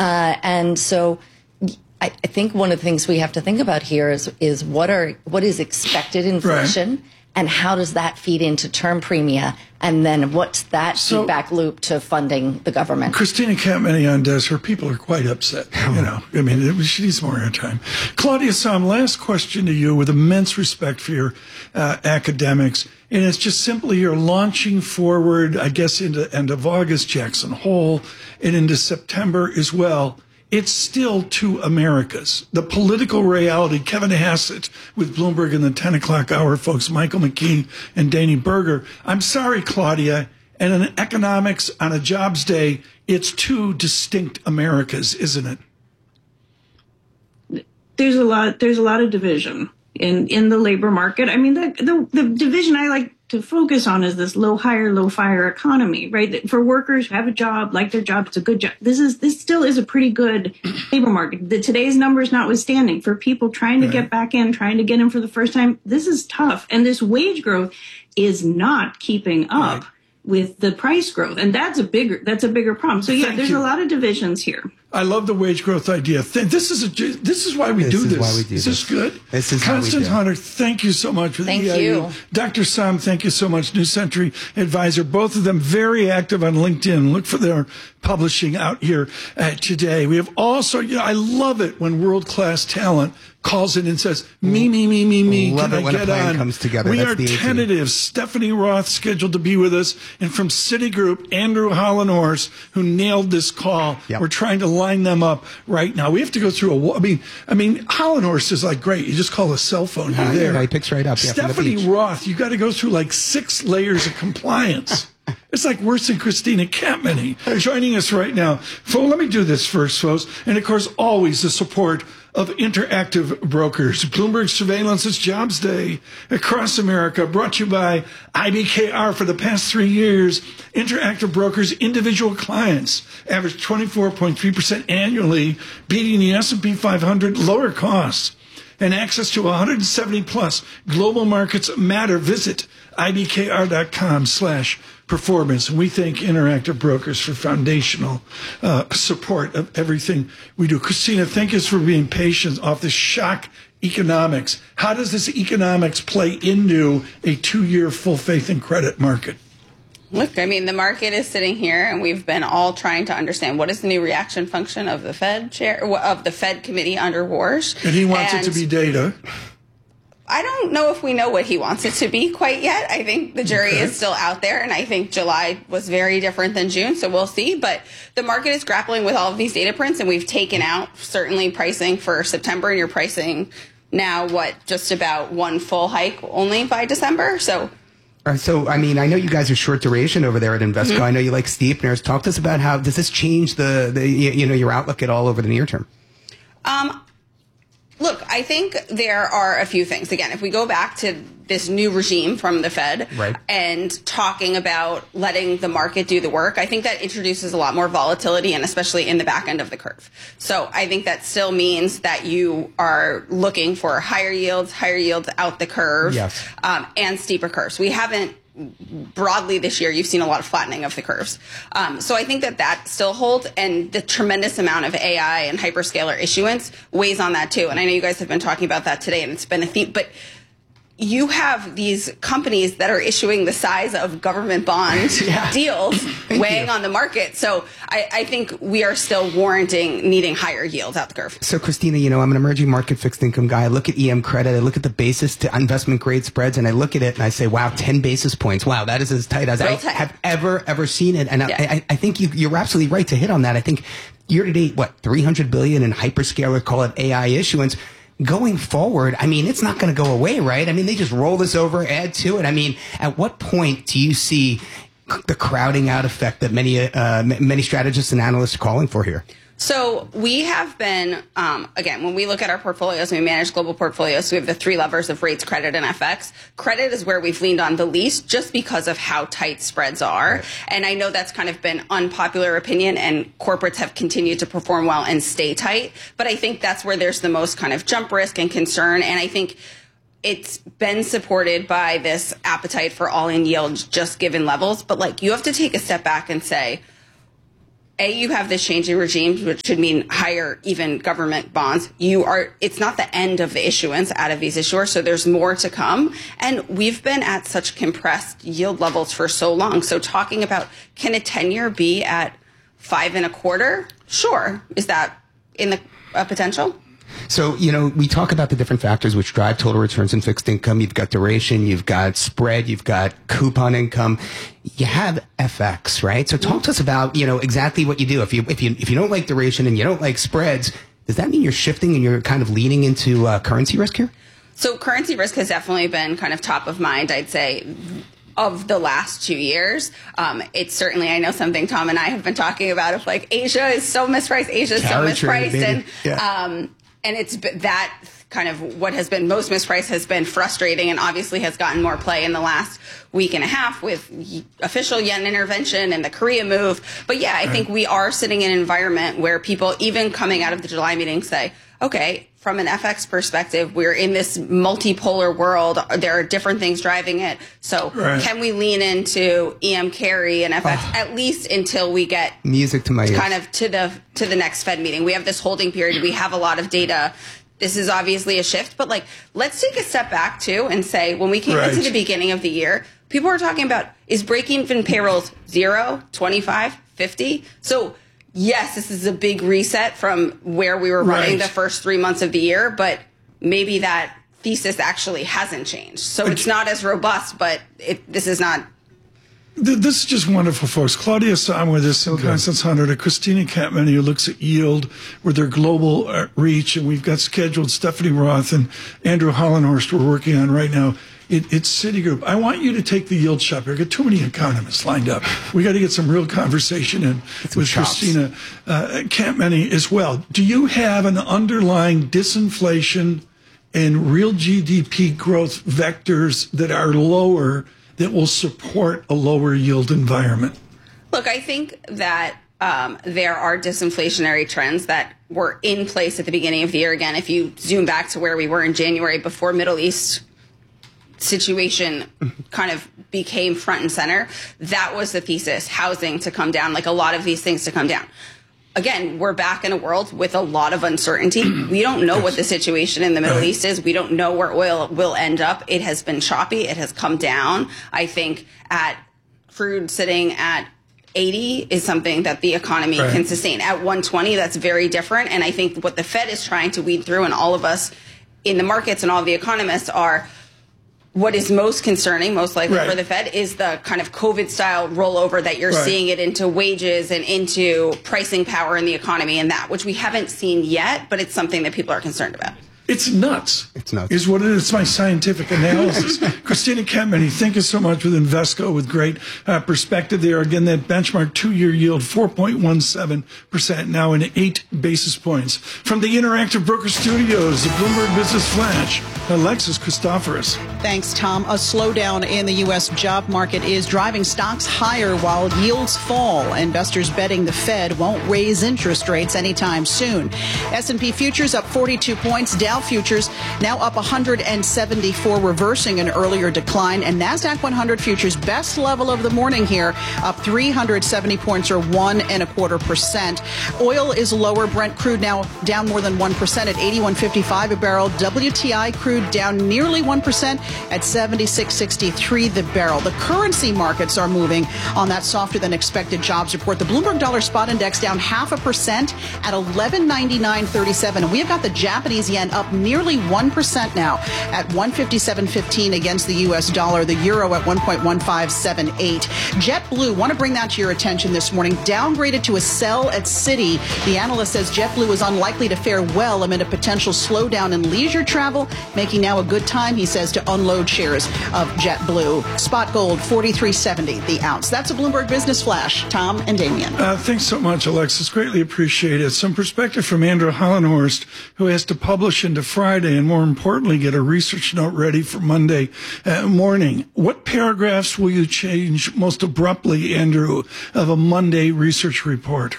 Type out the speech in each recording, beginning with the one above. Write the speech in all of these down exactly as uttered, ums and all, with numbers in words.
Uh, and so I, I think one of the things we have to think about here is, is what are what is expected inflation, right, and how does that feed into term premia, and then what's that so, feedback loop to funding the government? Christina Campmany does. Her people are quite upset. You know, I mean, it, she needs more airtime. Claudia Sahm, last question to you with immense respect for your uh, academics. And it's just simply you're launching forward, I guess, into end of August, Jackson Hole, and into September as well. It's still two Americas. The political reality, Kevin Hassett with Bloomberg in the ten o'clock hour, folks, Michael McKee and Danny Berger. I'm sorry, Claudia. And in economics on a jobs day, it's two distinct Americas, isn't it? There's a lot, there's a lot of division in, in the labor market. I mean, the, the, the division I like to focus on is this low hire, low fire economy, right? For workers who have a job, like their job, it's a good job. This is, this still is a pretty good labor market. The, today's numbers notwithstanding, for people trying to get back in, trying to get in for the first time, this is tough. And this wage growth is not keeping up right. with the price growth. And that's a bigger, that's a bigger problem. So yeah, Thank there's you. a lot of divisions here. I love the wage growth idea. This is a, this is why we this do is this. Why we do is this. this good? This is Constance Hunter, thank you so much for the thank E I U. You. Doctor Sahm, thank you so much. New Century Advisor, both of them very active on LinkedIn. Look for their publishing out here uh, today. We have also, you know, I love it when world-class talent calls in and says, me, me, me, me, me, love can it I when get a plan on? Comes together. We That's are the tentative. Stephanie Roth scheduled to be with us. And from Citigroup, Andrew Hollenhorst, who nailed this call. Yep. We're trying to line them up right now. We have to go through a, I mean, I mean, Hollenhorst is like, great. You just call a cell phone. You're there. Yeah, he picks right up. Stephanie Roth, you got to go through like six layers of compliance. It's like worse than Christina Campmany. Joining us right now. So let me do this first, folks. And of course, always the support of Interactive Brokers. Bloomberg Surveillance's Jobs Day across America, brought to you by I B K R. For the past three years, Interactive Brokers individual clients averaged twenty-four point three percent annually, beating the S and P five hundred, lower costs, and access to one hundred seventy plus global markets matter. Visit ibkr.com slash performance. We thank Interactive Brokers for foundational uh, support of everything we do. Christina, thank you for being patient off the shock economics. How does this economics play into a two-year full faith and credit market? Look, I mean, the market is sitting here, and we've been all trying to understand what is the new reaction function of the Fed chair, of the Fed committee under Warsh. And he wants and it to be data. I don't know if we know what he wants it to be quite yet. I think the jury okay. is still out there, and I think July was very different than June, so we'll see. But the market is grappling with all of these data prints, and we've taken out certainly pricing for September, and you're pricing now, what, just about one full hike only by December? So. Uh, so, I mean, I know you guys are short duration over there at Invesco. Mm-hmm. I know you like steepeners. Talk to us about how does this change the, the you know, your outlook at all over the near term? Um, look, I think there are a few things. Again, if we go back to this new regime from the Fed right. and talking about letting the market do the work, I think that introduces a lot more volatility, and especially in the back end of the curve. So I think that still means that you are looking for higher yields, higher yields out the curve, yes. um, and steeper curves. We haven't broadly this year, you've seen a lot of flattening of the curves. Um, so I think that that still holds, and the tremendous amount of A I and hyperscaler issuance weighs on that too. And I know you guys have been talking about that today, and it's been a theme, but you have these companies that are issuing the size of government bond yeah. deals weighing you. on the market. So I, I think we are still warranting needing higher yields out the curve. So, Christina, you know, I'm an emerging market fixed income guy. I look at E M credit. I look at the basis to investment grade spreads, and I look at it and I say, wow, ten basis points. Wow, that is as tight as Real I tight. have ever, ever seen it. And Yeah. I, I, I think you, you're absolutely right to hit on that. I think year to date, what, three hundred billion in hyperscaler, call it A I issuance. Going forward, I mean, it's not going to go away, right? I mean, they just roll this over, add to it. I mean, at what point do you see the crowding out effect that many uh, many strategists and analysts are calling for here? So we have been, um, again, when we look at our portfolios, we manage global portfolios, so we have the three levers of rates, credit, and F X. Credit is where we've leaned on the least just because of how tight spreads are. Right. And I know that's kind of been unpopular opinion, and corporates have continued to perform well and stay tight. But I think that's where there's the most kind of jump risk and concern. And I think it's been supported by this appetite for all-in yields just given levels. But like, you have to take a step back and say, A, you have this change in regimes, which should mean higher even government bonds. You are, it's not the end of the issuance out of these issuers, so there's more to come. And we've been at such compressed yield levels for so long. So talking about, can a ten-year be at five and a quarter? Sure. Is that in the uh, potential? So, you know, we talk about the different factors which drive total returns in fixed income. You've got duration, you've got spread, you've got coupon income. You have F X, right? So talk to us about, you know, exactly what you do. If you, if you, if you don't like duration and you don't like spreads, does that mean you're shifting and you're kind of leaning into uh, currency risk here? So currency risk has definitely been kind of top of mind, I'd say, of the last two years. Um, it's certainly, I know something Tom and I have been talking about of like Asia is so mispriced, Asia is so mispriced. And, yeah. um, And it's that kind of what has been most mispriced has been frustrating and obviously has gotten more play in the last week and a half with official yen intervention and the Korea move. But yeah, I think we are sitting in an environment where people, even coming out of the July meeting, say, okay, from an F X perspective, we're in this multipolar world. There are different things driving it. So right. Can we lean into E M carry and F X oh. at least until we get music to my ears. Kind of to the to the next Fed meeting? We have this holding period. We have a lot of data. This is obviously a shift, but like let's take a step back too and say when we came right. into the beginning of the year, people were talking about is break-even payrolls zero, twenty-five, fifty? So yes, this is a big reset from where we were running right. the first three months of the year, but maybe that thesis actually hasn't changed. So but it's not as robust, but it, this is not. This is just wonderful, folks. Claudia Sahm with us and Constance Hunter, to Christina Catmany, who looks at yield with their global uh, reach, and we've got scheduled Stephanie Roth and Andrew Hollenhorst we're working on right now. It, it's Citigroup. I want you to take the yield shop here. I've got too many economists lined up. We got to get some real conversation in with chops. Christina uh, Catmany as well. Do you have an underlying disinflation and real G D P growth vectors that are lower that will support a lower yield environment? Look, I think that um, there are disinflationary trends that were in place at the beginning of the year. Again, if you zoom back to where we were in January before Middle East situation kind of became front and center, that was the thesis, housing to come down, like a lot of these things to come down. Again, we're back in a world with a lot of uncertainty. We don't know what the situation in the Middle East is. We don't know where oil will end up. It has been choppy. It has come down. I think at crude sitting at eighty is something that the economy right. can sustain. At one twenty, that's very different. And I think what the Fed is trying to weed through, and all of us in the markets and all the economists are, what is most concerning, most likely right. for the Fed, is the kind of COVID-style rollover that you're right. seeing it into wages and into pricing power in the economy and that, which we haven't seen yet, but it's something that people are concerned about. It's nuts. It's nuts. Is what it is. It's my scientific analysis. Christina Catmany, thank you so much with Invesco with great uh, perspective there. Again, that benchmark two-year yield, four point one seven percent now in eight basis points. From the Interactive Broker Studios, the Bloomberg Business Flash, Alexis Christoforous. Thanks, Tom. A slowdown in the U S job market is driving stocks higher while yields fall. Investors betting the Fed won't raise interest rates anytime soon. S and P futures up forty-two points. Dow futures now up one hundred seventy-four, reversing an earlier decline. And NASDAQ one hundred futures, best level of the morning here, up three hundred seventy points or one and a quarter percent. Oil is lower. Brent crude now down more than one percent at eighty-one fifty-five a barrel. W T I crude down nearly one percent at seventy-six sixty-three the barrel. The currency markets are moving on that softer than expected jobs report. The Bloomberg Dollar Spot Index down half a percent at eleven ninety-nine thirty-seven. And we have got the Japanese yen up nearly one percent now at one fifty-seven fifteen against the U S dollar. The euro at one point one five seven eight. JetBlue, want to bring that to your attention this morning, downgraded to a sell at Citi. The analyst says JetBlue is unlikely to fare well amid a potential slowdown in leisure travel, making now a good time, he says, to unload shares of JetBlue. Spot gold forty-three seventy the ounce. That's a Bloomberg Business Flash. Tom and Damien. Uh, thanks so much, Alexis. Greatly appreciated. Some perspective from Andrew Hollenhorst, who has to publish into Friday and, more importantly, get a research note ready for Monday uh, morning. What paragraphs will you change most abruptly, Andrew, of a Monday research report?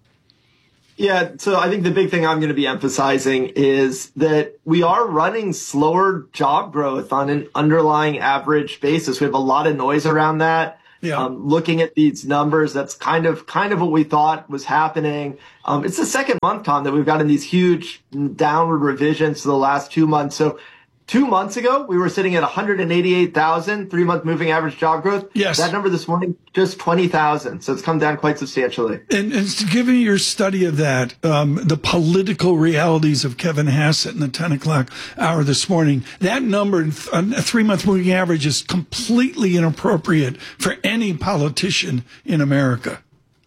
Yeah, so I think the big thing I'm going to be emphasizing is that we are running slower job growth on an underlying average basis. We have a lot of noise around that. Yeah. Um, looking at these numbers, that's kind of kind of what we thought was happening. Um, it's the second month, Tom, that we've gotten these huge downward revisions to the last two months. So two months ago, we were sitting at one hundred eighty-eight thousand three-month moving average job growth. Yes. That number this morning, just twenty thousand. So it's come down quite substantially. And, and given your study of that, um, the political realities of Kevin Hassett in the ten o'clock hour this morning, that number, a three-month moving average, is completely inappropriate for any politician in America.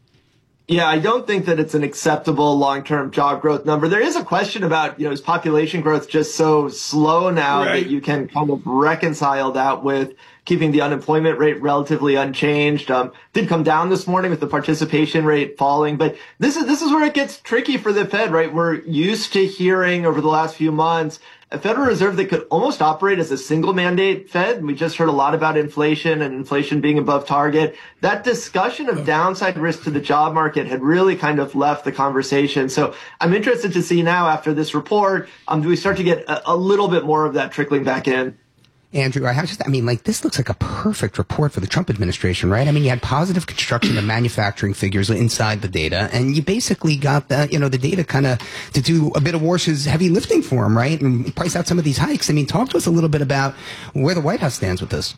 Yeah, I don't think that it's an acceptable long-term job growth number. There is a question about, you know, is population growth just so slow now right. that you can kind of reconcile that with keeping the unemployment rate relatively unchanged. Um, did come down this morning with the participation rate falling, but this is, this is where it gets tricky for the Fed, right? We're used to hearing over the last few months a Federal Reserve that could almost operate as a single mandate Fed. We just heard a lot about inflation and inflation being above target. That discussion of downside risk to the job market had really kind of left the conversation. So I'm interested to see now after this report, um, do we start to get a, a little bit more of that trickling back in? Andrew, I just, I mean, like, this looks like a perfect report for the Trump administration, right? I mean, you had positive construction and manufacturing figures inside the data, and you basically got the, you know, the data kind of to do a bit of Warsh's heavy lifting for him, right? And price out some of these hikes. I mean, talk to us a little bit about where the White House stands with this.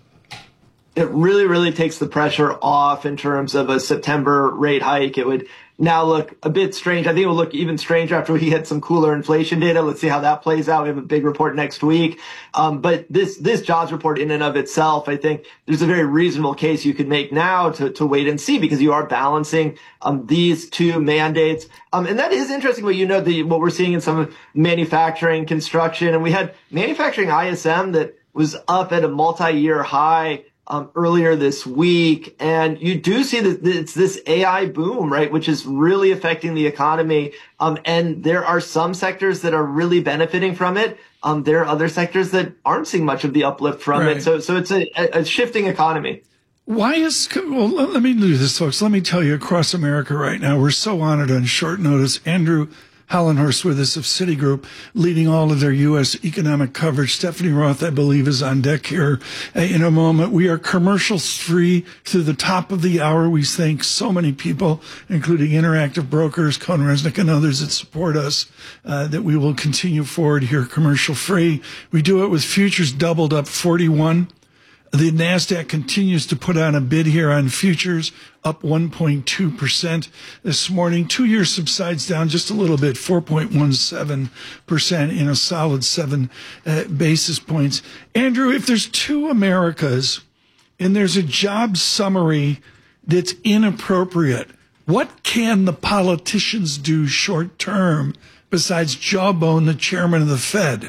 It really, really takes the pressure off in terms of a September rate hike. It would now look a bit strange. I think it will look even stranger after we get some cooler inflation data. Let's see how that plays out. We have a big report next week. Um, but this, this jobs report in and of itself, I think there's a very reasonable case you could make now to, to wait and see, because you are balancing, um, these two mandates. Um, and that is interesting what you know, the, what we're seeing in some manufacturing, construction. And we had manufacturing I S M that was up at a multi-year high Um, earlier this week. And you do see that it's this A I boom, right, which is really affecting the economy. Um, and there are some sectors that are really benefiting from it. Um, there are other sectors that aren't seeing much of the uplift from right. it. So, so it's a, a shifting economy. Why is, well, let me do this, folks. Let me tell you, across America right now, we're so honored on short notice. Andrew Hallenhorst with us of Citigroup, leading all of their U S economic coverage. Stephanie Roth, I believe, is on deck here uh, in a moment. We are commercials free through the top of the hour. We thank so many people, including Interactive Brokers, CohnReznick, and others that support us, uh, that we will continue forward here commercial free. We do it with futures doubled up forty-one. The NASDAQ continues to put on a bid here on futures, up one point two percent this morning. Two years subsides down just a little bit, four point one seven percent in a solid seven uh, basis points. Andrew, if there's two Americas and there's a job summary that's inappropriate, what can the politicians do short term besides jawbone the chairman of the Fed?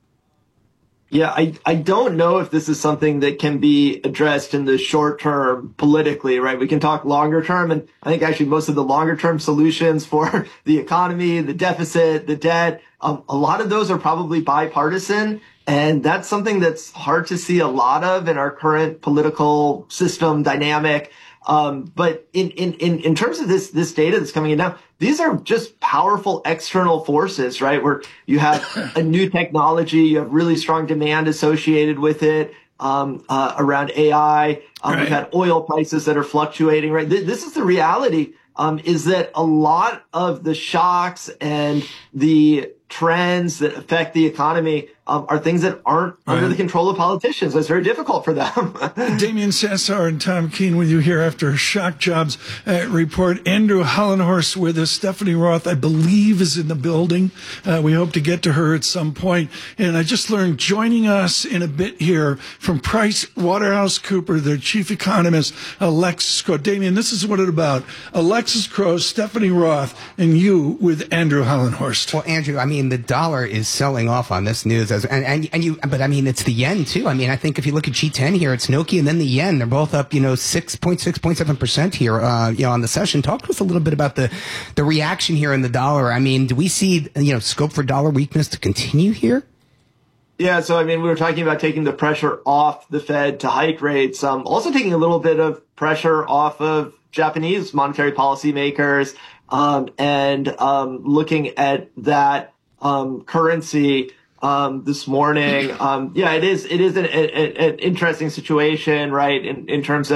Yeah, I, I don't know if this is something that can be addressed in the short term politically, right? We can talk longer term. And I think actually most of the longer term solutions for the economy, the deficit, the debt, um, a lot of those are probably bipartisan. And that's something that's hard to see a lot of in our current political system dynamic. Um, but in, in, in, in terms of this, this data that's coming in now, these are just powerful external forces, right? Where you have a new technology, you have really strong demand associated with it, um, uh, around A I. Um, right. We've had oil prices that are fluctuating, right? Th- this is the reality, um, is that a lot of the shocks and the trends that affect the economy um, are things that aren't right. under the control of politicians. So it's very difficult for them. Damian Sassar and Tom Keene with you here after a shock jobs uh, report. Andrew Hallenhorst with us. Stephanie Roth, I believe, is in the building. Uh, we hope to get to her at some point. And I just learned, joining us in a bit here from Price Waterhouse Cooper, their chief economist, Alexis Crowe. Damian, this is what it's about. Alexis Crowe, Stephanie Roth, and you with Andrew Hallenhorst. Well, Andrew, I mean, the dollar is selling off on this news. As, and, and, and you, but I mean, it's the yen too. I mean, I think if you look at G ten here, it's Nokia and then the yen. They're both up, you know, six point six, six point seven percent here, uh, you know, on the session. Talk to us a little bit about the, the reaction here in the dollar. I mean, do we see, you know, scope for dollar weakness to continue here? Yeah, so I mean, we were talking about taking the pressure off the Fed to hike rates, um, also taking a little bit of pressure off of Japanese monetary policymakers, um, and um, looking at that um, currency um, this morning. Um, yeah, it is it is an, an, an interesting situation, right, in, in terms of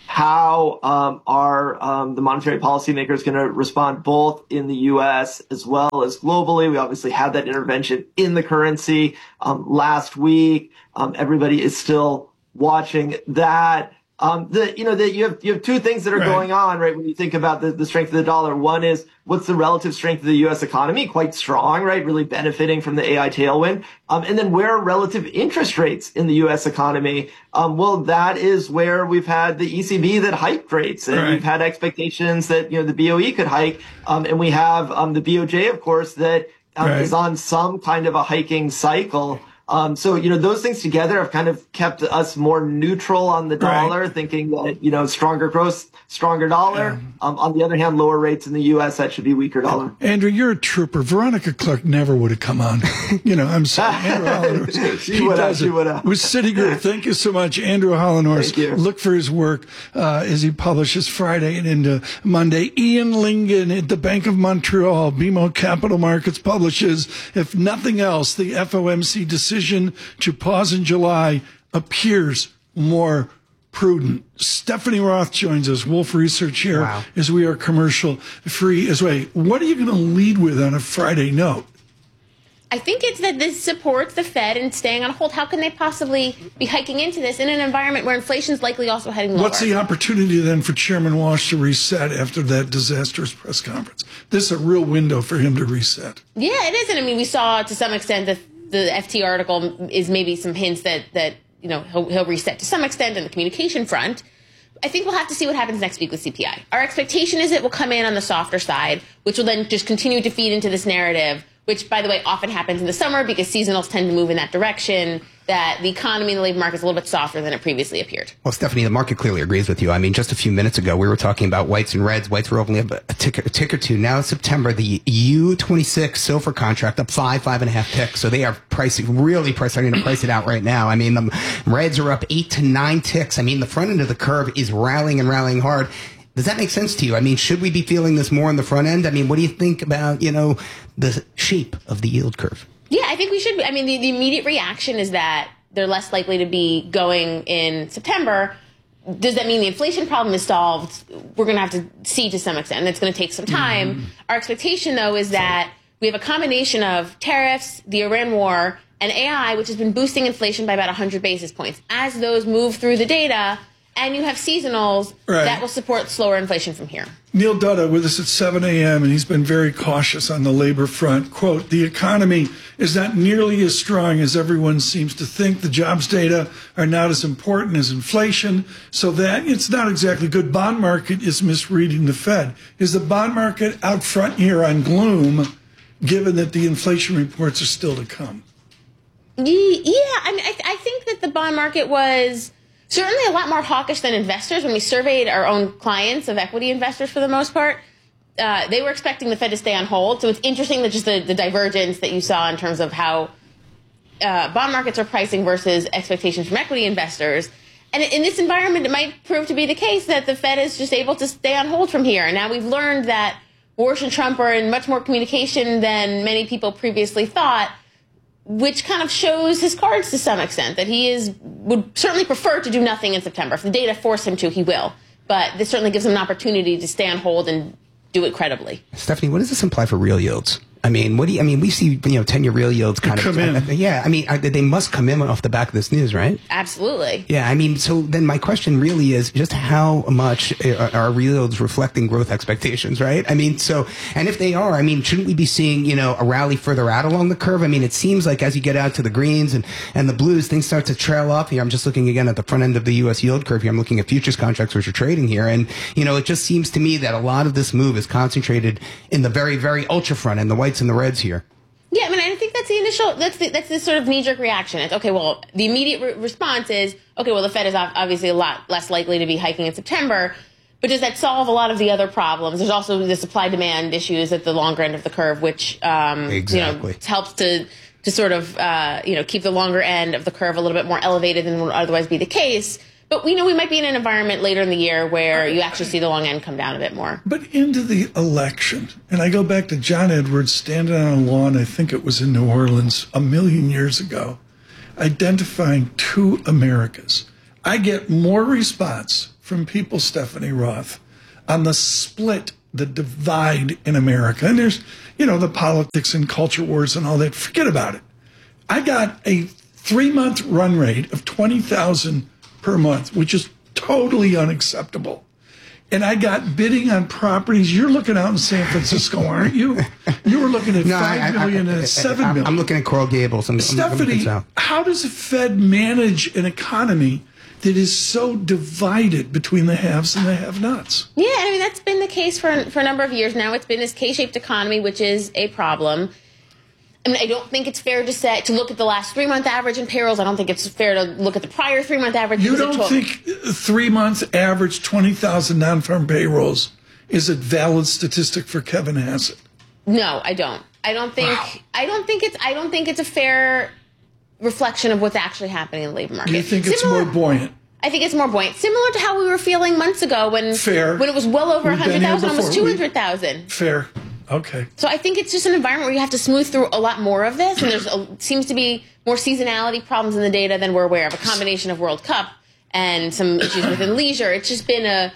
how um, are um, the monetary policymakers going to respond both in the U S as well as globally? We obviously had that intervention in the currency um, last week. Um, everybody is still watching that. Um, the, you know, that you have, you have two things that are right. going on, right? When you think about the, the strength of the dollar, one is what's the relative strength of the U S economy? Quite strong, right? Really benefiting from the A I tailwind. Um, and then where are relative interest rates in the U S economy? Um, well, that is where we've had the E C B that hiked rates, and right. we've had expectations that, you know, the B O E could hike. Um, and we have, um, the B O J, of course, that um, right. is on some kind of a hiking cycle. Um, so, you know, those things together have kind of kept us more neutral on the dollar, right. thinking that, you know, stronger growth, stronger dollar. Yeah. Um, on the other hand, lower rates in the U S, that should be weaker dollar. Andrew, you're a trooper. Veronica Clark never would have come on. You know, I'm sorry. Andrew Hollenhorst. she would have. She would have. With Citigroup, thank you so much. Andrew Hollenhorst. Look for his work uh, as he publishes Friday and into Monday. Ian Lingen at the Bank of Montreal, B M O Capital Markets, publishes, if nothing else, the F O M C decision to pause in July appears more prudent. Stephanie Roth joins us, Wolf Research here, wow. as we are commercial free as well. What are you going to lead with on a Friday note? I think it's that this supports the Fed in staying on hold. How can they possibly be hiking into this in an environment where inflation is likely also heading lower? What's the opportunity then for Chairman Walsh to reset after that disastrous press conference? This is a real window for him to reset. Yeah, it is. And I mean, we saw to some extent that the F T article is maybe some hints that, that you know, he'll, he'll reset to some extent on the communication front. I think we'll have to see what happens next week with C P I. Our expectation is it will come in on the softer side, which will then just continue to feed into this narrative, which, by the way, often happens in the summer because seasonals tend to move in that direction, that the economy and the labor market is a little bit softer than it previously appeared. Well, Stephanie, the market clearly agrees with you. I mean, just a few minutes ago, we were talking about whites and reds. Whites were only up a tick, a tick or two. Now in September, the U twenty-six SOFR contract up five, five and a half ticks. So they are pricing, really price, starting to price it out right now. I mean, the reds are up eight to nine ticks. I mean, the front end of the curve is rallying and rallying hard. Does that make sense to you? I mean, should we be feeling this more on the front end? I mean, what do you think about, you know, the shape of the yield curve? Yeah, I think we should be. I mean, the, the immediate reaction is that they're less likely to be going in September. Does that mean the inflation problem is solved? We're going to have to see to some extent, and it's going to take some time. Mm. Our expectation, though, is that we have a combination of tariffs, the Iran war, and A I, which has been boosting inflation by about one hundred basis points. As those move through the data, and you have seasonals, right. that will support slower inflation from here. Neil Dutta with us at seven a.m., and he's been very cautious on the labor front. Quote, the economy is not nearly as strong as everyone seems to think. The jobs data are not as important as inflation, so that it's not exactly good. Bond market is misreading the Fed. Is the bond market out front here on gloom, given that the inflation reports are still to come? Yeah, I mean, I, th- I think that the bond market was certainly a lot more hawkish than investors. When we surveyed our own clients of equity investors for the most part, uh, they were expecting the Fed to stay on hold. So it's interesting that just the, the divergence that you saw in terms of how uh, bond markets are pricing versus expectations from equity investors. And in this environment, it might prove to be the case that the Fed is just able to stay on hold from here. And now we've learned that Walsh and Trump are in much more communication than many people previously thought, which kind of shows his cards to some extent, that he is would certainly prefer to do nothing in September. If the data force him to, he will. But this certainly gives him an opportunity to stay on hold and do it credibly. Stephanie, what does this imply for real yields? I mean, what do you, I mean, we see, you know, ten-year real yields kind come of, in. yeah, I mean, I, they must come in off the back of this news, right? Absolutely. Yeah, I mean, so then my question really is just how much are, are real yields reflecting growth expectations, right? I mean, so, and if they are, I mean, shouldn't we be seeing, you know, a rally further out along the curve? I mean, it seems like as you get out to the greens and, and the blues, things start to trail off here. I'm just looking again at the front end of the U S yield curve here. I'm looking at futures contracts which are trading here. And, you know, it just seems to me that a lot of this move is concentrated in the very, very ultra front and the whites and the reds here. Yeah, I mean, I think that's the initial, that's the, that's the sort of knee-jerk reaction. It's, okay, well, the immediate re- response is, okay, well, the Fed is obviously a lot less likely to be hiking in September, but does that solve a lot of the other problems? There's also the supply-demand issues at the longer end of the curve, which um, exactly. you know, helps to to sort of uh, you know keep the longer end of the curve a little bit more elevated than would otherwise be the case. But we know we might be in an environment later in the year where you actually see the long end come down a bit more. But into the election, and I go back to John Edwards standing on a lawn, I think it was in New Orleans a million years ago, identifying two Americas. I get more response from people, Stephanie Roth, on the split, the divide in America. And there's, you know, the politics and culture wars and all that. Forget about it. I got a three-month run rate of twenty thousand per month, which is totally unacceptable. And I got bidding on properties. You're looking out in San Francisco, aren't you? You were looking at no, five I, million I, I, and seven million. I'm looking at Coral Gables. I'm, Stephanie, I'm how does the Fed manage an economy that is so divided between the haves and the have-nots? Yeah, I mean, that's been the case for, for a number of years now. It's been this K-shaped economy, which is a problem. I mean, I don't think it's fair to say to look at the last three-month average in payrolls. I don't think it's fair to look at the prior three-month average. You don't think three-month average twenty thousand non-farm payrolls is a valid statistic for Kevin Hassett? No, I don't. I don't think. Wow. I don't think it's. I don't think it's a fair reflection of what's actually happening in the labor market. You think Similar, it's more buoyant? I think it's more buoyant. Similar to how we were feeling months ago when fair. when it was well over one hundred thousand, almost two hundred thousand. Fair. Okay. So I think it's just an environment where you have to smooth through a lot more of this, and there's a, seems to be more seasonality problems in the data than we're aware of. A combination of World Cup and some issues within leisure. It's just been a,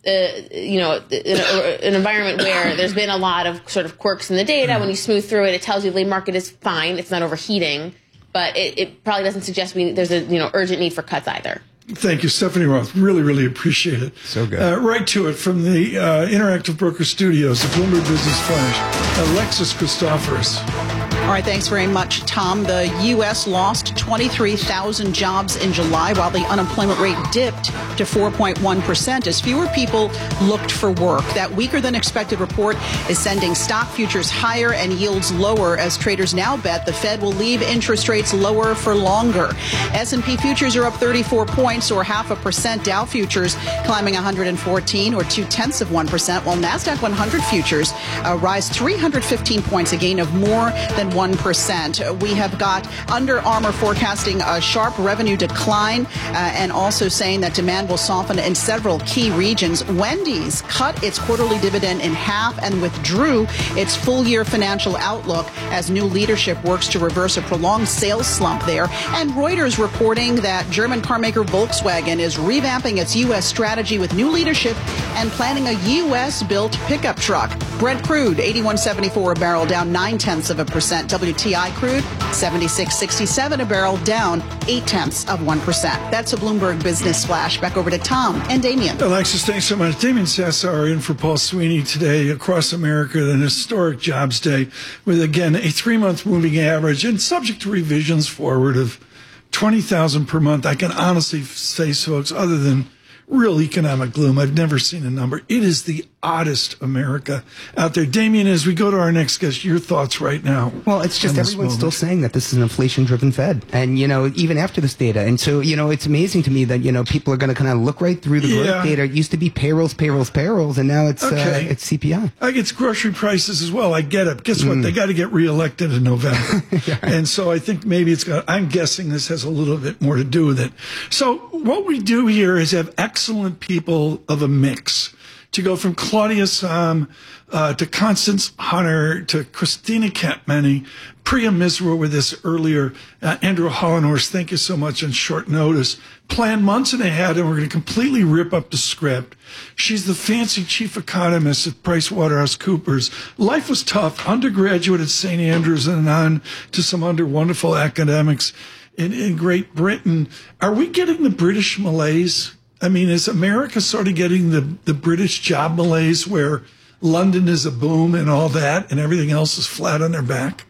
a you know, an, an environment where there's been a lot of sort of quirks in the data. When you smooth through it, it tells you the labor market is fine. It's not overheating, but it, it probably doesn't suggest we, there's a you know urgent need for cuts either. Thank you, Stephanie Roth. Really, really appreciate it. So good. Uh, right to it from the uh, Interactive Broker Studios, the Bloomberg Business Flash, Alexis Christoforous. All right, thanks very much, Tom. The U S lost twenty-three thousand jobs in July, while the unemployment rate dipped to four point one percent as fewer people looked for work. That weaker than expected report is sending stock futures higher and yields lower as traders now bet the Fed will leave interest rates lower for longer. S and P futures are up thirty-four points or half a percent. Dow futures climbing one hundred fourteen or two-tenths of one percent, while NASDAQ one hundred futures uh, rise three hundred fifteen points, a gain of more than one percent. We have got Under Armour forecasting a sharp revenue decline uh, and also saying that demand will soften in several key regions. Wendy's cut its quarterly dividend in half and withdrew its full-year financial outlook as new leadership works to reverse a prolonged sales slump there. And Reuters reporting that German carmaker Volkswagen is revamping its U S strategy with new leadership and planning a U S-built pickup truck. Brent crude, eighty-one seventy-four a barrel, down nine-tenths of a percent. W T I crude, seventy-six sixty-seven a barrel, down eight-tenths of one percent. That's a Bloomberg Business Flash. Back over to Tom and Damien. Alexis, thanks so much. Damien Sassar in for Paul Sweeney today across America, an historic jobs day with, again, a three-month moving average and subject to revisions forward of twenty thousand per month. I can honestly say, folks, other than real economic gloom, I've never seen a number. It is the oddest America out there. Damien, as we go to our next guest, your thoughts right now? Well, it's just everyone's still saying that this is an inflation-driven Fed. And, you know, even after this data. And so, you know, it's amazing to me that, you know, people are going to kind of look right through the growth yeah. data. It used to be payrolls, payrolls, payrolls, and now it's okay. uh, it's C P I. I get grocery prices as well. I get it. Guess what? Mm. They got to get reelected in November. yeah. And so I think maybe it's got, I'm guessing this has a little bit more to do with it. So what we do here is have excellent people of a mix. To go from Claudia Sahm uh, to Constance Hunter to Christina Capmany, Priya Misra with us earlier, uh, Andrew Hollenhorst, thank you so much on short notice. Planned months and ahead, and we're going to completely rip up the script. She's the fancy chief economist at PricewaterhouseCoopers. Life was tough, undergraduate at Saint Andrews and on to some other wonderful academics in, in Great Britain. Are we getting the British malaise? I mean, is America sort of getting the, the British job malaise where London is a boom and all that and everything else is flat on their back?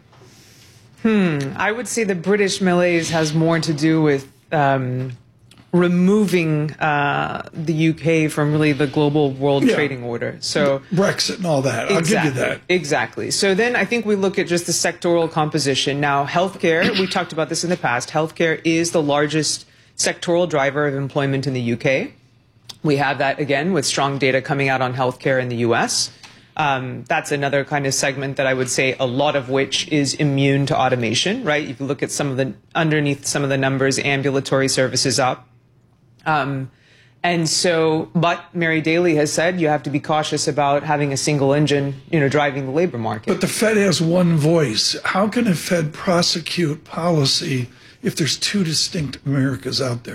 Hmm. I would say the British malaise has more to do with um, removing uh, the U K from really the global world yeah. trading order. So Brexit and all that. I'll exactly, give you that. Exactly. So then I think we look at just the sectoral composition. Now, healthcare, we talked about this in the past. Healthcare is the largest sectoral driver of employment in the U K. We have that, again, with strong data coming out on healthcare in the U S. Um, that's another kind of segment that I would say a lot of which is immune to automation, right? If you look at some of the, underneath some of the numbers, ambulatory services up. Um, and so, but Mary Daly has said you have to be cautious about having a single engine, you know, driving the labor market. But the Fed has one voice. How can a Fed prosecute policy if there's two distinct Americas out there?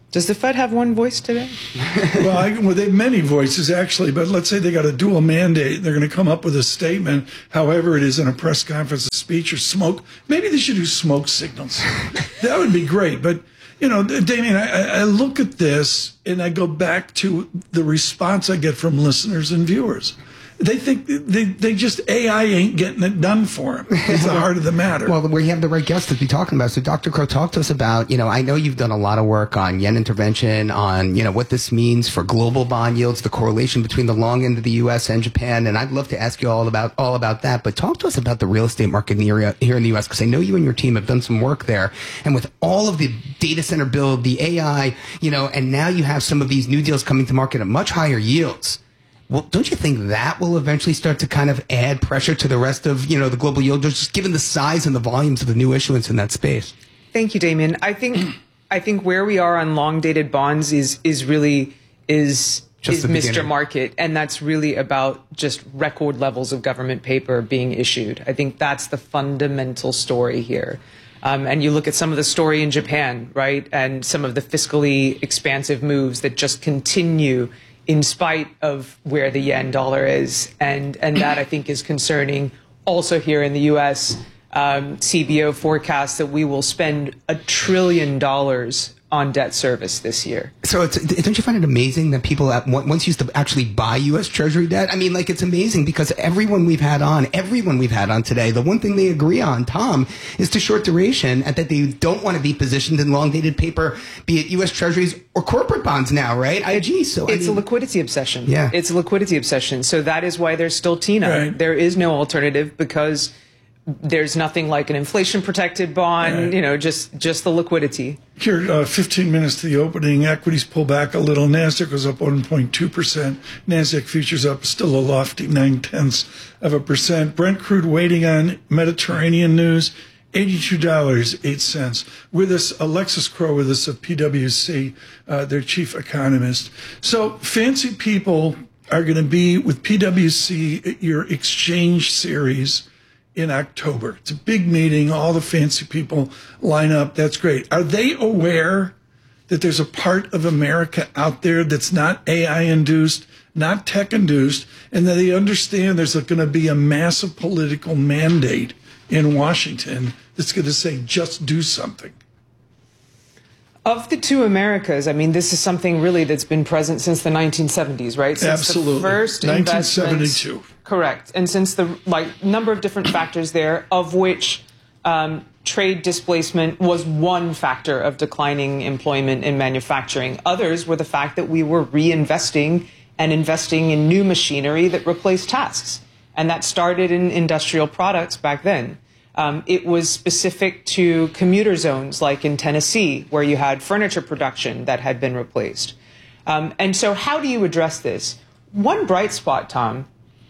Does the Fed have one voice today? well, I, well, they have many voices, actually, but let's say they got a dual mandate. They're going to come up with a statement, however it is in a press conference, a speech, or smoke. Maybe they should do smoke signals. That would be great. But, you know, Damien, I, I look at this and I go back to the response I get from listeners and viewers. They think they, they just, A I ain't getting it done for them. It's the heart of the matter. Well, we have the right guest to be talking about. So, Doctor Crow, talk to us about, you know, I know you've done a lot of work on yen intervention, on, you know, what this means for global bond yields, the correlation between the long end of the U S and Japan. And I'd love to ask you all about, all about that. But talk to us about the real estate market in the area, here in the U S, because I know you and your team have done some work there. And with all of the data center build, the A I, you know, and now you have some of these new deals coming to market at much higher yields. Well, don't you think that will eventually start to kind of add pressure to the rest of, you know, the global yield, just given the size and the volumes of the new issuance in that space? Thank you, Damien. I think I think where we are on long dated bonds is is really is just is Mister Market, and that's really about just record levels of government paper being issued. I think that's the fundamental story here. Um, and you look at some of the story in Japan, right, and some of the fiscally expansive moves that just continue in spite of where the yen dollar is. And, and that, I think, is concerning. Also here in the U S, um, C B O forecasts that we will spend a trillion dollars on debt service this year. So it's, don't you find it amazing that people at, once used to actually buy U S Treasury debt? I mean, like, it's amazing because everyone we've had on, everyone we've had on today, the one thing they agree on, Tom, is to short duration and that they don't want to be positioned in long dated paper, be it U S Treasuries or corporate bonds now, right? I G. So it's I mean, a liquidity obsession. Yeah. It's a liquidity obsession. So that is why there's still T I N A. Right. There is no alternative because there's nothing like an inflation protected bond, right. you know, just just the liquidity. Here, uh, fifteen minutes to the opening, equities pull back a little. NASDAQ was up one point two percent. NASDAQ futures up still a lofty nine tenths of a percent. Brent crude waiting on Mediterranean news, eighty-two dollars and eight cents. With us, Alexis Crow with us of P W C, uh, their chief economist. So fancy people are going to be with P W C at your exchange series in October. It's a big meeting. All the fancy people line up. That's great. Are they aware that there's a part of America out there that's not A I induced, not tech induced, and that they understand there's going to be a massive political mandate in Washington that's going to say, just do something? Of the two Americas, I mean, this is something really that's been present since the nineteen seventies, right? Since Absolutely. The first nineteen seventy-two. Correct. And since the like number of different factors there, of which um, trade displacement was one factor of declining employment in manufacturing. Others were the fact that we were reinvesting and investing in new machinery that replaced tasks. And that started in industrial products back then. Um, it was specific to commuter zones like in Tennessee, where you had furniture production that had been replaced. Um, and so how do you address this? One bright spot, Tom,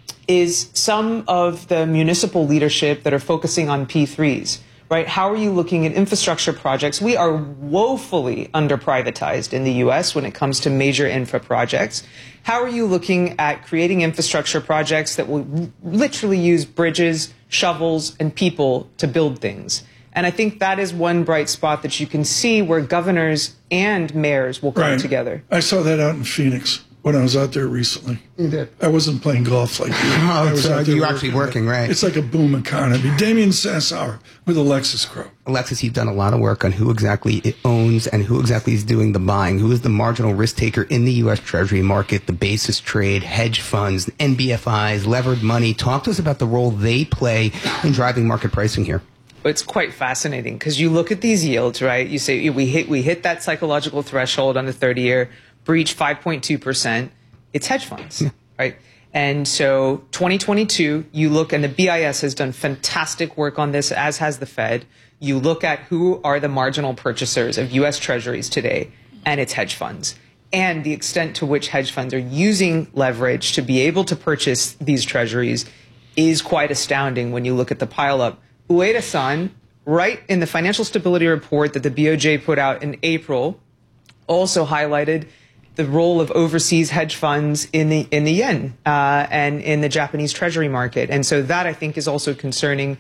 is some of the municipal leadership that are focusing on P threes, right? How are you looking at infrastructure projects? We are woefully under-privatized in the U S when it comes to major infra projects. How are you looking at creating infrastructure projects that will literally use bridges, shovels, and people to build things? And I think that is one bright spot that you can see where governors and mayors will come right. together. I saw that out in Phoenix when I was out there recently. You did. I wasn't playing golf like you. Oh, I was so out there you were actually working, right? It's like a boom economy. Damien Sassower with Alexis Crow. Alexis, you've done a lot of work on who exactly it owns and who exactly is doing the buying. Who is the marginal risk taker in the U S Treasury market, the basis trade, hedge funds, N B F Is, levered money. Talk to us about the role they play in driving market pricing here. It's quite fascinating because you look at these yields, right? You say we hit we hit that psychological threshold on the thirty-year, breach five point two percent. It's hedge funds, yeah. right? And so twenty twenty-two, you look, and the B I S has done fantastic work on this, as has the Fed. You look at who are the marginal purchasers of U S Treasuries today, and it's hedge funds. And the extent to which hedge funds are using leverage to be able to purchase these Treasuries is quite astounding when you look at the pileup. Ueda-san, right in the financial stability report that the B O J put out in April, also highlighted the role of overseas hedge funds in the in the yen uh, and in the Japanese treasury market. And so that, I think, is also concerning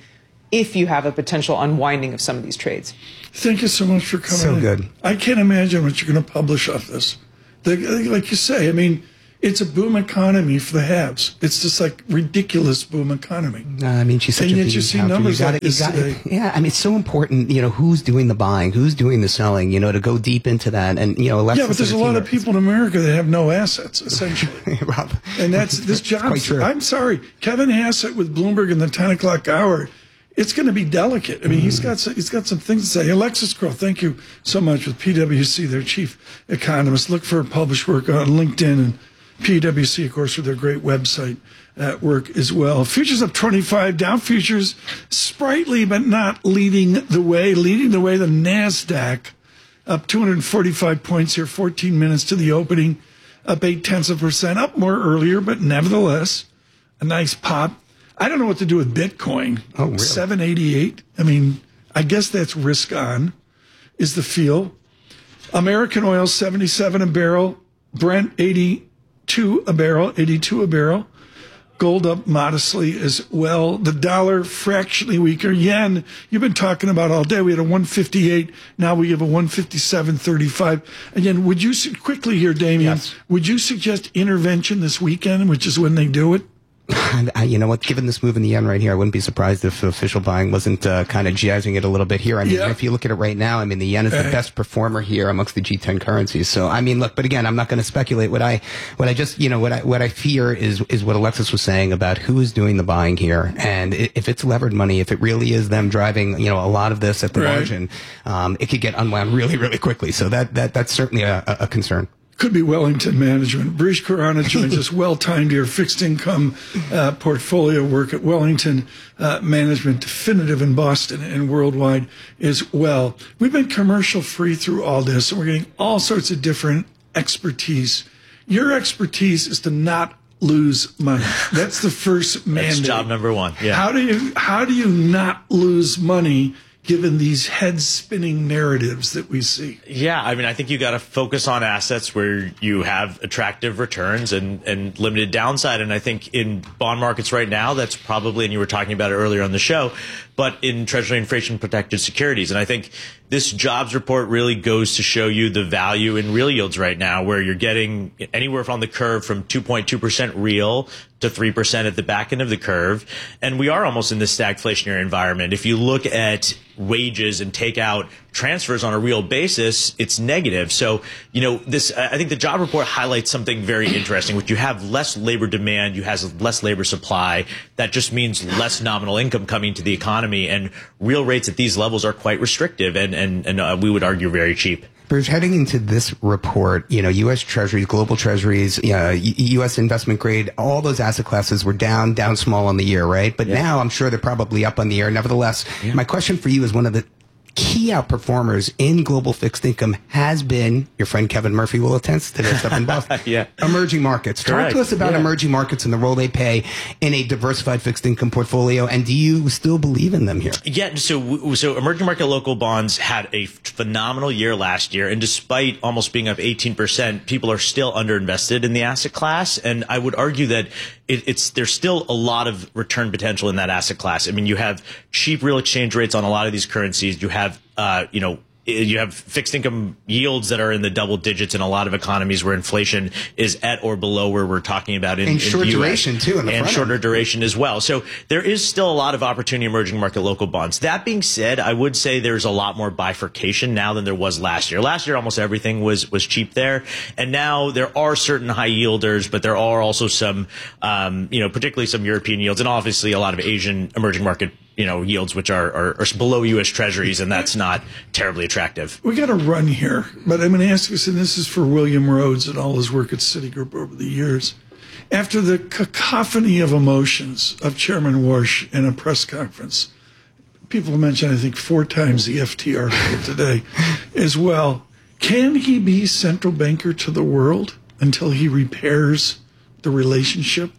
if you have a potential unwinding of some of these trades. Thank you so much for coming So in. good. I can't imagine what you're going to publish off this. The, like you say, I mean, it's a boom economy for the haves. It's just like ridiculous boom economy. Uh, I mean, she's such and a yet bean you see counter. numbers You gotta- like this you gotta- today. Yeah, I mean, it's so important, you know, who's doing the buying, who's doing the selling, you know, to go deep into that. And, you know, Alexis Yeah, but there's a and her lot team of people in America that have no assets, essentially. are- Rob. And that's this job. quite true. I'm sorry, Kevin Hassett with Bloomberg in the ten o'clock hour. It's going to be delicate. I mean, he's got some, he's got some things to say. Alexis Kroll, thank you so much with P W C, their chief economist. Look for her published work on LinkedIn, and P W C, of course, with their great website at work as well. Futures up twenty-five, Dow futures sprightly but not leading the way. Leading the way, the NASDAQ up two hundred forty-five points here, fourteen minutes to the opening, up eight tenths of a percent, up more earlier, but nevertheless, a nice pop. I don't know what to do with Bitcoin. Oh, really? seven eighty-eight. I mean, I guess that's risk on, is the feel. American oil, seventy-seven a barrel. Brent, eighty-two a barrel, eighty-two a barrel. Gold up modestly as well. The dollar fractionally weaker. Yen, you've been talking about all day. We had a one fifty-eight. Now we have a one fifty-seven thirty-five. Again, would you, su- quickly here, Damien, Yes. would you suggest intervention this weekend, which is when they do it? And, uh, you know what? Given this move in the yen right here, I wouldn't be surprised if official buying wasn't uh, kind of jazzing it a little bit here. I mean, Yeah. if you look at it right now, I mean, the yen is the Uh, best performer here amongst the G ten currencies. So, I mean, look, but again, I'm not going to speculate. What I, what I just, you know, what I, what I fear is, is what Alexis was saying about who is doing the buying here, and i- if it's levered money, if it really is them driving, you know, a lot of this at the Right. margin, um, it could get unwound really, really quickly. So that, that, that's certainly a, a a concern. Could be Wellington Management. Brish Khurana joins us, well-timed here, fixed income uh, portfolio work at Wellington uh, Management, definitive in Boston and worldwide as well. We've been commercial-free through all this, and we're getting all sorts of different expertise. Your expertise is to not lose money. That's the first mandate. That's job number one. Yeah. How do you how do you not lose money given these head-spinning narratives that we see? Yeah, I mean, I think you got to focus on assets where you have attractive returns and, and limited downside. And I think in bond markets right now, that's probably, and you were talking about it earlier on the show, but in Treasury inflation protected securities. And I think this jobs report really goes to show you the value in real yields right now, where you're getting anywhere from the curve from two point two percent real to three percent at the back end of the curve. And we are almost in this stagflationary environment. If you look at wages and take out transfers on a real basis, it's negative. So, you know, this, I think the job report highlights something very interesting, which you have less labor demand, you have less labor supply. That just means less nominal income coming to the economy, and real rates at these levels are quite restrictive and, and, and uh, we would argue very cheap. Bruce, heading into this report, you know, U S Treasuries, global Treasuries, uh, U S investment grade, all those asset classes were down, down small on the year, right? But Yeah. now I'm sure they're probably up on the year. Nevertheless, yeah. My question for you is one of the key outperformers in global fixed income has been, your friend Kevin Murphy will attest to this up in Boston, yeah. emerging markets. Correct. Talk to us about yeah. emerging markets and the role they play in a diversified fixed income portfolio. And do you still believe in them here? Yeah, so so emerging market local bonds had a phenomenal year last year, and despite almost being up eighteen percent, people are still underinvested in the asset class. And I would argue that it, it's there's still a lot of return potential in that asset class. I mean, you have cheap real exchange rates on a lot of these currencies. You have, uh, you know, you have fixed income yields that are in the double digits in a lot of economies where inflation is at or below where we're talking about in, and in short the U S, duration too, in the and front shorter end. duration as well. So there is still a lot of opportunity in emerging market local bonds. That being said, I would say there's a lot more bifurcation now than there was last year. Last year, almost everything was was cheap there, and now there are certain high yielders, but there are also some, um, you know, particularly some European yields, and obviously a lot of Asian emerging market, you know, yields which are, are, are below U S Treasuries, and that's not terribly attractive. We got to run here, but I'm going to ask you, and this is for William Rhodes and all his work at Citigroup over the years. After the cacophony of emotions of Chairman Warsh in a press conference, people mentioned, I think, four times the F T article today as well. Can he be central banker to the world until he repairs the relationship?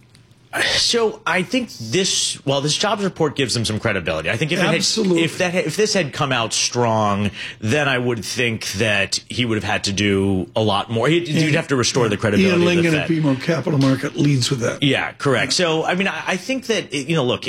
So I think this, well, this jobs report gives them some credibility. I think if it Absolutely. had, if that, if this had come out strong, then I would think that he would have had to do a lot more. He'd, you'd have to restore the credibility Ian of the Lingen Fed. at B M O Capital Market leads with that. Yeah, correct. So, I mean, I, I think that, you know, look, it,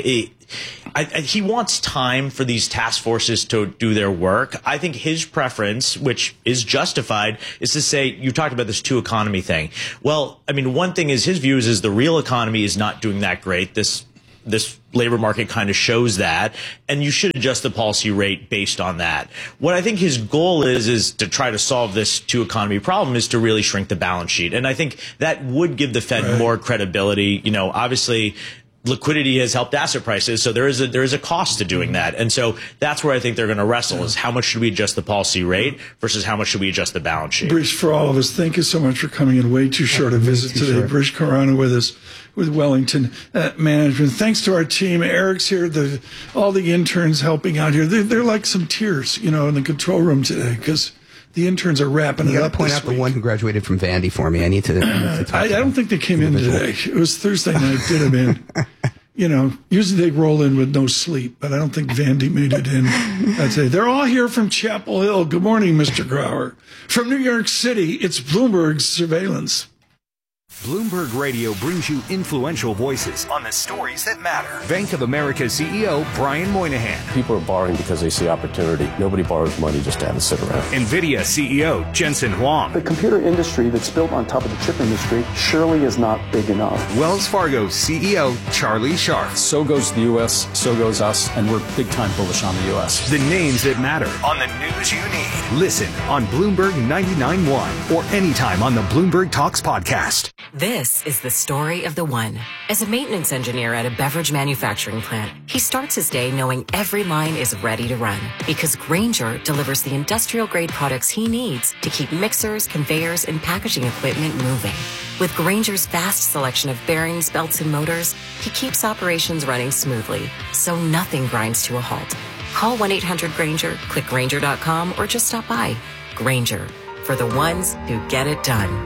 I, I, he wants time for these task forces to do their work. I think his preference, which is justified, is to say, you talked about this two economy thing. Well, I mean, one thing is his views is the real economy is not doing that great. This This labor market kind of shows that, and you should adjust the policy rate based on that. What I think his goal is, is to try to solve this two economy problem is to really shrink the balance sheet. And I think that would give the Fed right. more credibility. You know, obviously, liquidity has helped asset prices, so there is a there is a cost to doing that, and so that's where I think they're going to wrestle: yeah. is how much should we adjust the policy rate versus how much should we adjust the balance sheet. Bruce, for all of us, thank you so much for coming in. Way too short a visit today. Short. Bruce Carano with us with Wellington uh, Management. Thanks to our team. Eric's here. The all the interns helping out here. They're, they're like some tears, you know, in the control room today because the interns are wrapping you it up. You got to point out week. the one who graduated from Vandy for me. I need to. I, need to talk I, I don't think they came in today. It was Thursday night. Did them in. You know, usually they roll in with no sleep, but I don't think Vandy made it in. I'd say they're all here from Chapel Hill. Good morning, Mister Grauer. From New York City, it's Bloomberg Surveillance. Bloomberg Radio brings you influential voices on the stories that matter. Bank of America C E O Brian Moynihan. People are borrowing because they see opportunity. Nobody borrows money just to have it sit around. NVIDIA C E O Jensen Huang. The computer industry that's built on top of the chip industry surely is not big enough. Wells Fargo C E O Charlie Scharf. So goes the U S, so goes us, and we're big time bullish on the U S. The names that matter on the news you need. Listen on Bloomberg ninety-nine point one or anytime on the Bloomberg Talks podcast. This is the story of the one. As a maintenance engineer at a beverage manufacturing plant, he starts his day knowing every line is ready to run because Grainger delivers the industrial-grade products he needs to keep mixers, conveyors, and packaging equipment moving. With Grainger's vast selection of bearings, belts, and motors, he keeps operations running smoothly, so nothing grinds to a halt. Call one eight hundred Grainger, click Grainger dot com, or just stop by. Grainger, for the ones who get it done.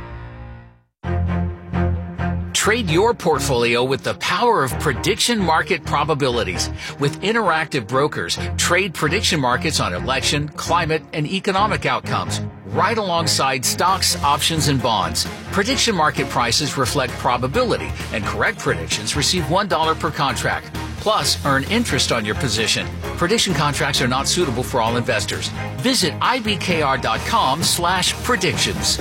Trade your portfolio with the power of prediction market probabilities. With Interactive Brokers, trade prediction markets on election, climate, and economic outcomes, right alongside stocks, options, and bonds. Prediction market prices reflect probability, and correct predictions receive one dollar per contract. Plus, earn interest on your position. Prediction contracts are not suitable for all investors. Visit I B K R dot com slash predictions.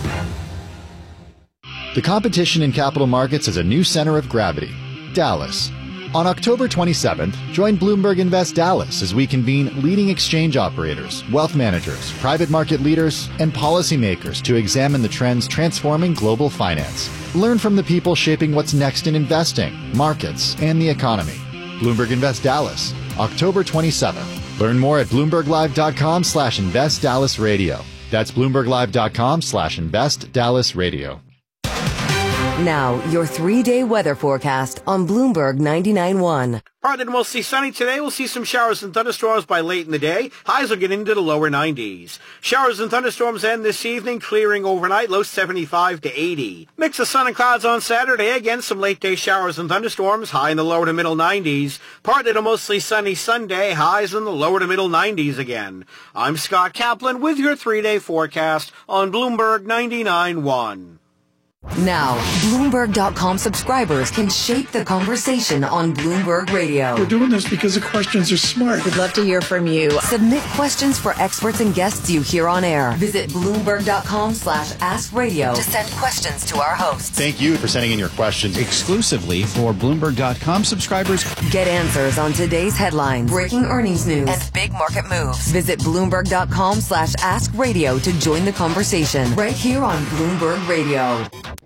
The competition in capital markets has a new center of gravity, Dallas. On October twenty-seventh, join Bloomberg Invest Dallas as we convene leading exchange operators, wealth managers, private market leaders, and policymakers to examine the trends transforming global finance. Learn from the people shaping what's next in investing, markets, and the economy. Bloomberg Invest Dallas, October twenty-seventh. Learn more at bloomberg live dot com slash invest dallas radio. That's bloomberg live dot com slash invest dallas radio. Now, your three-day weather forecast on Bloomberg ninety-nine point one. Partly to mostly sunny today. We'll see some showers and thunderstorms by late in the day. Highs will get into the lower nineties. Showers and thunderstorms end this evening, clearing overnight, low seventy-five to eighty. Mix of sun and clouds on Saturday. Again, some late-day showers and thunderstorms, high in the lower to middle nineties. Partly to mostly sunny Sunday, highs in the lower to middle nineties again. I'm Scott Kaplan with your three-day forecast on Bloomberg ninety-nine point one. Now, Bloomberg dot com subscribers can shape the conversation on Bloomberg Radio. We're doing this because the questions are smart. We'd love to hear from you. Submit questions for experts and guests you hear on air. Visit Bloomberg dot com slash ask radio to send questions to our hosts. Thank you for sending in your questions exclusively for Bloomberg dot com subscribers. Get answers on today's headlines, breaking earnings news, and big market moves. Visit Bloomberg dot com slash ask radio to join the conversation right here on Bloomberg Radio.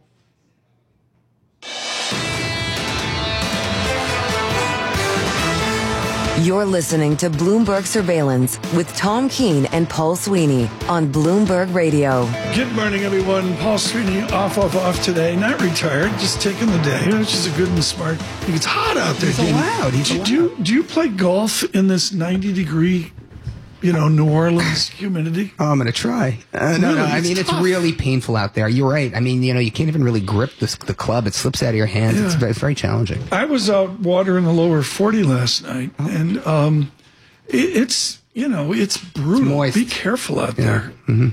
You're listening to Bloomberg Surveillance with Tom Keene and Paul Sweeney on Bloomberg Radio. Good morning, everyone. Paul Sweeney off, off, off today. Not retired, just taking the day, which is a good and smart. It's hot out there. He's allowed. He's do, allowed. Do you, do you play golf in this ninety degree, you know, New Orleans humidity? Oh, I'm going to try. Uh, no, really, no. I mean, it's, it's really painful out there. You're right. I mean, you know, you can't even really grip this, the club. It slips out of your hands. Yeah. It's, it's very challenging. I was out watering the lower forty last night, oh. and um, it, it's, you know, it's brutal. It's Be careful out yeah. there. Mm-hmm.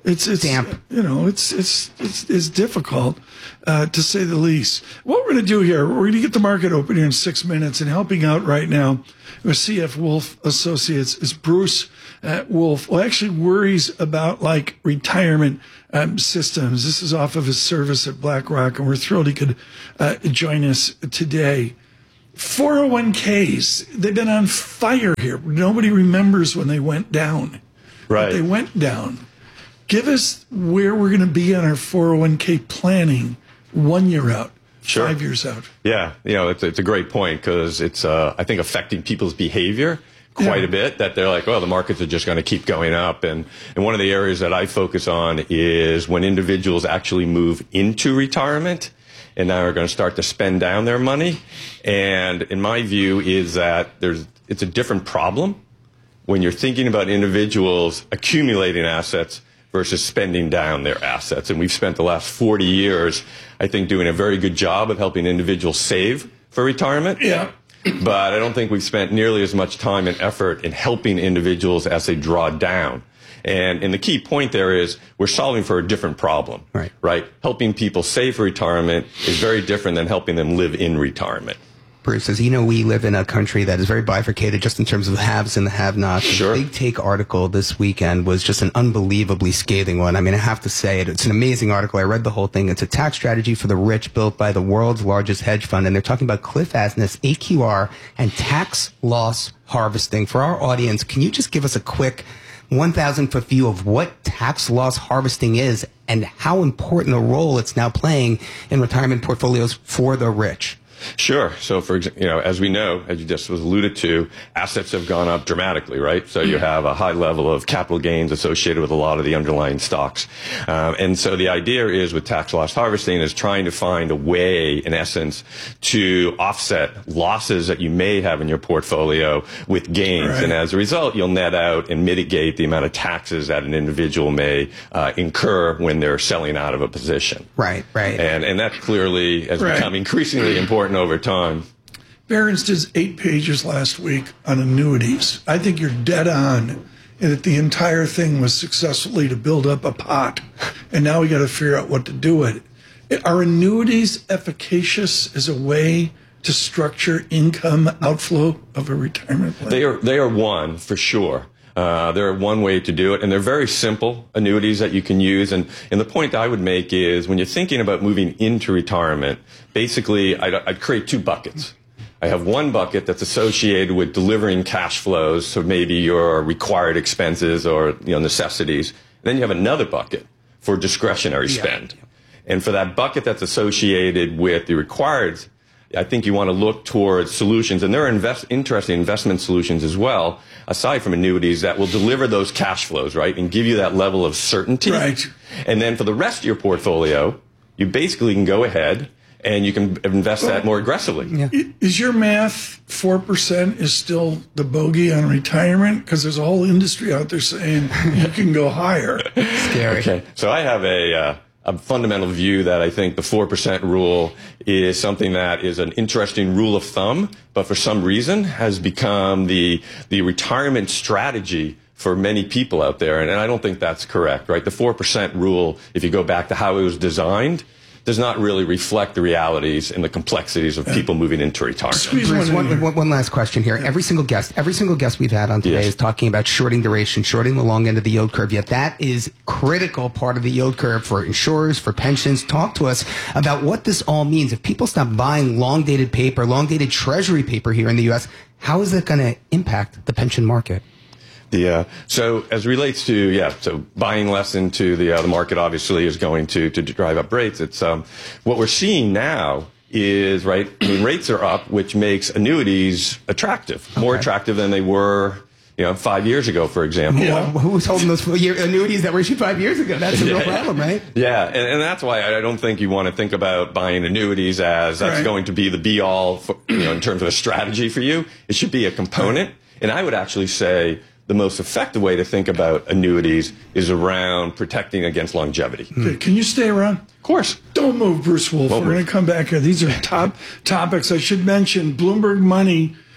It's it's damp. You know, it's it's it's, it's difficult uh, to say the least. What we're going to do here, we're going to get the market open here in six minutes, and helping out right now with C F Wolf Associates is Bruce uh, Wolf. Well, actually worries about like retirement um, systems. This is off of his service at BlackRock, and we're thrilled he could uh, join us today. four oh one k's, they've been on fire here. Nobody remembers when they went down. Right. But they went down. Give us where we're going to be on our four oh one k planning one year out, Sure. five years out. Yeah, you know, it's, it's a great point because it's, uh, I think, affecting people's behavior quite Yeah. a bit, that they're like, well, the markets are just going to keep going up. And, and one of the areas that I focus on is when individuals actually move into retirement and now are going to start to spend down their money. And in my view is that there's, it's a different problem when you're thinking about individuals accumulating assets versus spending down their assets. And we've spent the last forty years, I think, doing a very good job of helping individuals save for retirement. Yeah. But I don't think we've spent nearly as much time and effort in helping individuals as they draw down. And, and the key point there is we're solving for a different problem. Right. Right? Helping people save for retirement is very different than helping them live in retirement. Bruce, as you know, we live in a country that is very bifurcated just in terms of the haves and the have-nots. Sure. The Big Take article this weekend was just an unbelievably scathing one. I mean, I have to say it. It's an amazing article. I read the whole thing. It's a tax strategy for the rich built by the world's largest hedge fund. And they're talking about Cliff Asness, A Q R, and tax loss harvesting. For our audience, can you just give us a quick one thousand foot view of what tax loss harvesting is and how important a role it's now playing in retirement portfolios for the rich? Sure. So, for example, you know, as we know, as you just was alluded to, assets have gone up dramatically, right? So you have a high level of capital gains associated with a lot of the underlying stocks. Um, and so the idea is with tax loss harvesting is trying to find a way, in essence, to offset losses that you may have in your portfolio with gains. Right. And as a result, you'll net out and mitigate the amount of taxes that an individual may uh, incur when they're selling out of a position. Right, right. And, and that clearly has Right. become increasingly important over time. Barron's did eight pages last week on annuities. I think you're dead on, and that the entire thing was successfully to build up a pot, and now we got to figure out what to do with it. Are annuities efficacious as a way to structure income outflow of a retirement plan? They are they are one for sure. Uh, they're one way to do it, and they're very simple annuities that you can use. And, and the point I would make is when you're thinking about moving into retirement, basically I'd, I'd create two buckets. I have one bucket that's associated with delivering cash flows, so maybe your required expenses or you know necessities. Then you have another bucket for discretionary spend. Yeah. And for that bucket that's associated with the required, I think you want to look towards solutions, and there are invest, interesting investment solutions as well, aside from annuities, that will deliver those cash flows, right, and give you that level of certainty. Right. And then for the rest of your portfolio, you basically can go ahead and you can invest well, that more aggressively. Yeah. Is your math four percent is still the bogey on retirement? Because there's a whole industry out there saying you can go higher. Scary. Okay, so I have a... Uh, a fundamental view that I think the four percent rule is something that is an interesting rule of thumb, but for some reason has become the, the retirement strategy for many people out there. And, and I don't think that's correct, right? The four percent rule, if you go back to how it was designed, does not really reflect the realities and the complexities of people moving into retirement. Bruce, one, one, one last question here. Every single guest, every single guest we've had on today Yes. is talking about shorting duration, shorting the long end of the yield curve. Yet that is critical part of the yield curve for insurers, for pensions. Talk to us about what this all means. If people stop buying long-dated paper, long-dated treasury paper here in the U S, how is it going to impact the pension market? The, uh, so as relates to, yeah, so buying less into the, uh, the market obviously is going to, to drive up rates. It's, um, what we're seeing now is, right, I mean, rates are up, which makes annuities attractive, more Okay. attractive than they were, you know, five years ago, for example. Yeah. Who was holding those annuities that were issued five years ago? That's a real Yeah. problem, right? Yeah, and, and that's why I don't think you want to think about buying annuities as that's Right. going to be the be-all, for, you know, in terms of a strategy for you. It should be a component, and I would actually say the most effective way to think about annuities is around protecting against longevity. Okay, can you stay around? Of course. Don't move, Bruce Wolf. Won't We're going move. to come back here. These are top topics. I should mention Bloomberg Money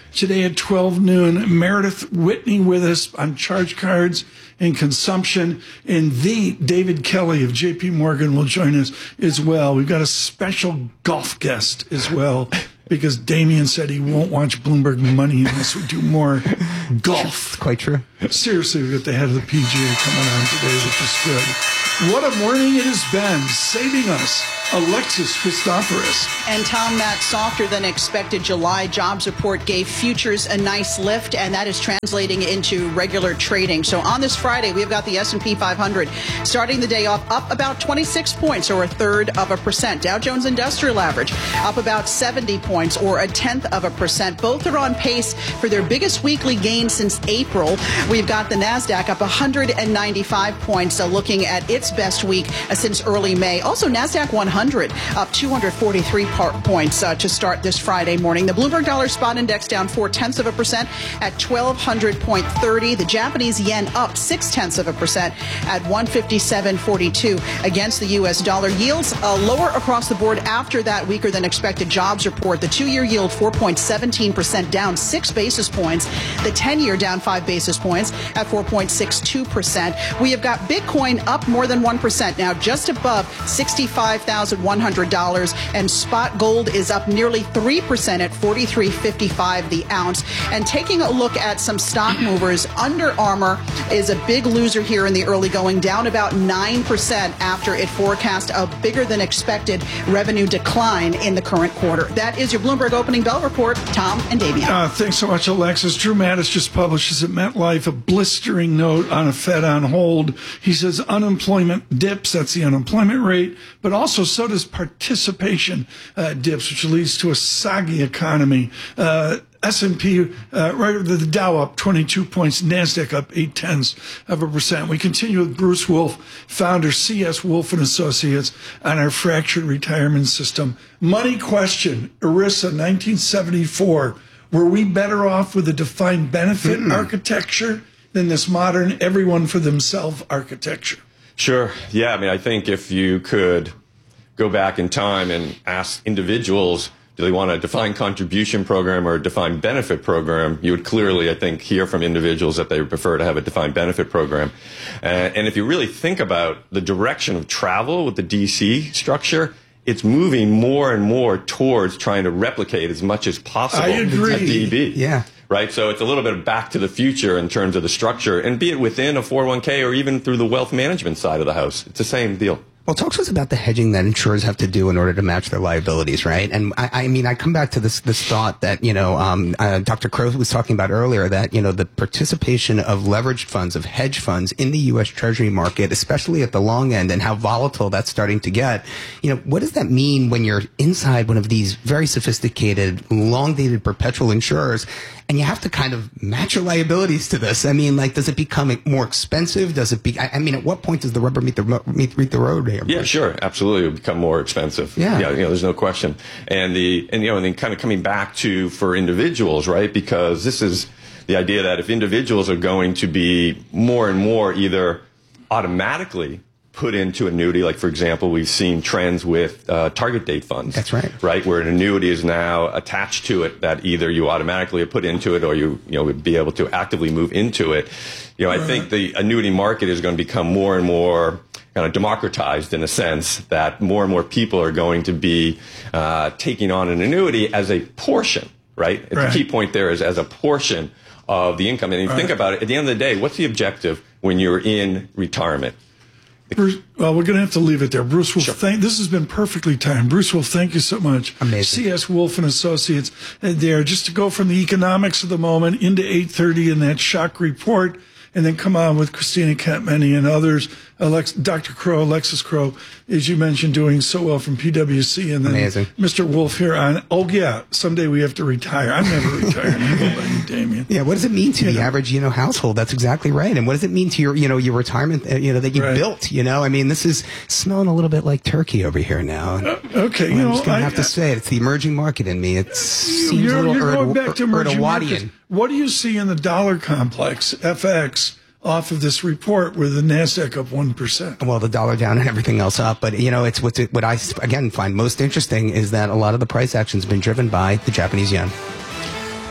today at twelve noon. Meredith Whitney with us on charge cards and consumption. And the David Kelly of J P Morgan will join us as well. We've got a special golf guest as well, because Damien said he won't watch Bloomberg Money unless we do more golf. It's quite true. Seriously, we've got the head of the P G A coming on today, which is good. What a morning it has been. Saving us, Alexis Christoforous. And Tom, that softer than expected July jobs report gave futures a nice lift, and that is translating into regular trading. So on this Friday, we've got the S and P five hundred starting the day off up about twenty-six points, or a third of a percent. Dow Jones Industrial Average up about seventy points, or a tenth of a percent. Both are on pace for their biggest weekly gain since April. We've got the NASDAQ up one hundred ninety-five points, uh, looking at its best week uh, since early May. Also, NASDAQ one hundred up two hundred forty-three par- points uh, to start this Friday morning. The Bloomberg Dollar Spot Index down four tenths of a percent at twelve hundred point three. The Japanese yen up six tenths of a percent at one fifty-seven forty-two against the U S dollar. Yields uh, lower across the board after that weaker than expected jobs report. The two-year yield four point one seven percent, down six basis points. The ten-year down five basis points at four point six two percent. We have got Bitcoin up more than one percent now, just above sixty-five thousand one hundred dollars, and spot gold is up nearly three percent at forty-three fifty-five the ounce. And taking a look at some stock movers, Under Armour is a big loser here in the early going, down about nine percent after it forecast a bigger than expected revenue decline in the current quarter. That is your Bloomberg Opening Bell Report. Tom and Damien. Uh, thanks so much, Alexis. Drew Mattis just publishes at MetLife a blistering note on a Fed on hold. He says unemployment dips, that's the unemployment rate, but also so does participation uh, dips, which leads to a soggy economy. Uh, S and P, uh, right, the Dow up twenty-two points, NASDAQ up eight tenths of a percent. We continue with Bruce Wolf, founder, C S Wolf and Associates, on our fractured retirement system. Money question, ERISA, nineteen seventy-four. Were we better off with a defined benefit mm-hmm. architecture than this modern everyone for themselves architecture? Sure. Yeah, I mean, I think if you could go back in time and ask individuals, do they want a defined contribution program or a defined benefit program, you would clearly, I think, hear from individuals that they would prefer to have a defined benefit program. Uh, and if you really think about the direction of travel with the D C structure, it's moving more and more towards trying to replicate as much as possible I agree. at D B. Yeah. Right? So it's a little bit of back to the future in terms of the structure, and be it within a four oh one k or even through the wealth management side of the house. It's the same deal. Well, talk to us about the hedging that insurers have to do in order to match their liabilities, right? And I, I mean, I come back to this this thought that, you know, um, uh, Doctor Crow was talking about earlier, that, you know, the participation of leveraged funds, of hedge funds in the U S Treasury market, especially at the long end, and how volatile that's starting to get. You know, what does that mean when you're inside one of these very sophisticated, long-dated perpetual insurers, and you have to kind of match your liabilities to this? I mean, like, does it become more expensive? Does it be, I, I mean, at what point does the rubber meet the, meet, meet the road here? Yeah, sure. Absolutely. It will become more expensive. Yeah. Yeah, you know, there's no question. And the, and, you know, and then kind of coming back to, for individuals, right? Because this is the idea that if individuals are going to be more and more either automatically put into annuity, like, for example, we've seen trends with uh, target date funds. That's right. Right, where an annuity is now attached to it, that either you automatically put into it or you, you know, would be able to actively move into it. You know, I think the annuity market is going to become more and more kind of democratized, in a sense that more and more people are going to be uh, taking on an annuity as a portion, right? Right. The key point there is as a portion of the income. And if you Right. think about it, at the end of the day, what's the objective when you're in retirement? Bruce, well, we're going to have to leave it there. Bruce Wolf, sure. thank, this has been perfectly timed. Bruce Wolf, thank you so much. Amazing. C S Wolf and Associates uh, there, just to go from the economics of the moment into eight thirty in that shock report, and then come on with Christina Catmany and others. Alex, Doctor Crow, Alexis Crow, as you mentioned, doing so well from P W C, and then Amazing. Mister Wolf here on. Oh yeah, someday we have to retire. I'm never retiring. I go by you, Damien. Yeah, what does it mean to you the know? average, you know, household? That's exactly right. And what does it mean to your, you know, your retirement, uh, you know, that you Right. built? You know, I mean, this is smelling a little bit like turkey over here now. Uh, okay, Well, you I'm know, just gonna I, have to say it. It's the emerging market in me. It seems you're, a little you're going Erd- back to emerging markets. Erdowadian. What do you see in the dollar complex, F X, off of this report where the NASDAQ up one percent? Well, the dollar down and everything else up. But, you know, it's what's it, what I, again, find most interesting is that a lot of the price action has been driven by the Japanese yen.